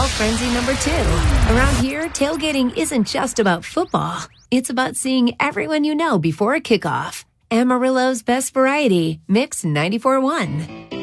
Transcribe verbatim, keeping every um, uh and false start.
football frenzy number two. Around here, tailgating isn't just about football. It's about seeing everyone you know before a kickoff. Amarillo's best variety, Mix ninety-four point one.